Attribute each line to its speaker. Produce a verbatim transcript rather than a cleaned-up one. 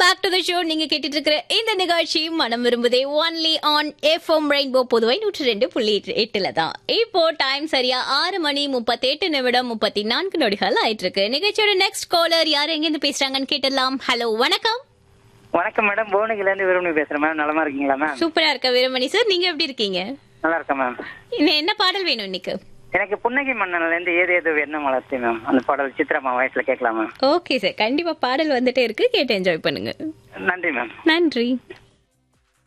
Speaker 1: Back to the show. நீங்க கேட்டுட்டு இருக்கிற இந்த நிகழ்ச்சி மனம் விரும்புதே only on FM rainbow Puduvai நூற்றி ரெண்டு புள்ளி எட்டுல தான். இப்போ டைம் சரியா ஆறு மணி முப்பத்தி எட்டு நிமிடம் முப்பத்தி நான்கு நொடிகள் ஆயிட்டு இருக்கு. நிகழ்ச்சியோட நெக்ஸ்ட் காலர் யார் எங்க இருந்து பேசுறாங்கன்னு கேட்டலாம். ஹலோ, வணக்கம்.
Speaker 2: வணக்கம் மேடம், புவனகிரில இருந்து வீரமணி பேசுறேன் மேம். நலமா இருக்கீங்களா மேம்?
Speaker 1: சூப்பரா இருக்க வீரமணி சார், நீங்க எப்படி இருக்கீங்க?
Speaker 2: நல்லா இருக்கேன் மேம்.
Speaker 1: இன்னும் என்ன பாடல் வேணும் இன்னைக்கு?
Speaker 2: எனக்கு புன்னகை மன்னன்ல இருந்து ஏது ஏதோ என்ன மலர்த்தி மேம், அந்த பாடல் சித்ராமா வயசுல கேட்கலாம் மேம்.
Speaker 1: ஓகே சார், கண்டிப்பா பாடல் வந்துட்டே இருக்கு, கேட்டு என்ஜாய் பண்ணுங்க.
Speaker 2: நன்றி மேம்.
Speaker 1: நன்றி.